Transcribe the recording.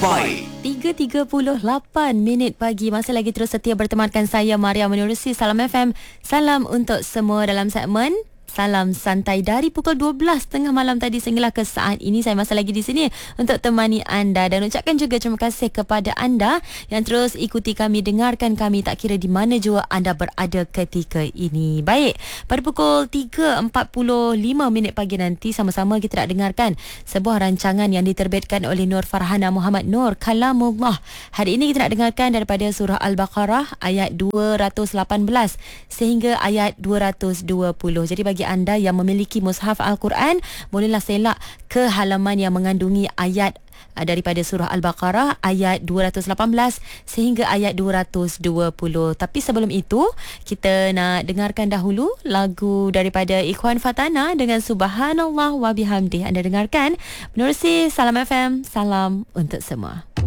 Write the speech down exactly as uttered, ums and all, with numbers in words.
terbaik. tiga tiga puluh lapan minit pagi. Masih lagi terus setia bertemankan saya, Maria menerusi Salam F M. Salam untuk semua dalam segmen Salam Santai dari pukul dua belas tengah malam tadi sehinggalah ke saat ini. Saya masih lagi di sini untuk temani anda dan ucapkan juga terima kasih kepada anda yang terus ikuti kami, dengarkan kami tak kira di mana jua anda berada ketika ini. Baik, pada pukul tiga empat puluh lima minit pagi nanti sama-sama kita nak dengarkan sebuah rancangan yang diterbitkan oleh Nur Farhana Muhammad Nur, Kalamullah. Hari ini kita nak dengarkan daripada surah Al-Baqarah ayat dua ratus lapan belas sehingga ayat dua ratus dua puluh. Jadi bagi anda yang memiliki mushaf Al-Quran, bolehlah selak ke halaman yang mengandungi ayat daripada surah Al-Baqarah ayat dua ratus lapan belas sehingga ayat dua ratus dua puluh. Tapi sebelum itu, kita nak dengarkan dahulu lagu daripada Ikhwan Fatana dengan Subhanallah wa bihamdih. Anda dengarkan menerusi Salam F M. Salam untuk semua.